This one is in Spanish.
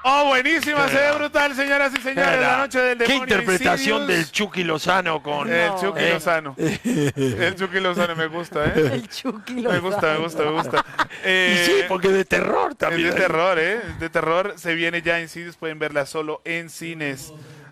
Oh, buenísima, se ve brutal, señoras y señores. La noche del demonio. ¿Qué interpretación Insidious del Chucky Lozano con... El Chucky Lozano. El Chucky Lozano me gusta, ¿eh? El Chucky Me Lozano. gusta, me gusta, me gusta. Y sí, porque es de terror Es también. de terror, ¿eh? De terror. Se viene ya Insidious, pueden verla solo en cines.